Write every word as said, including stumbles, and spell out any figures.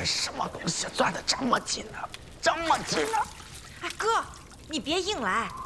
这什么东西攥得这么紧呢？这么紧呢？ 哎，哥，你别硬来，